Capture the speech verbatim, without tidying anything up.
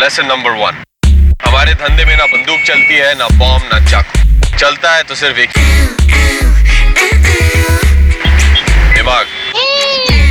Lesson number one, हमारे धंधे में ना बंदूक चलती है, ना बॉम्ब, ना चाकू। चलता है तो सिर्फ एक ही,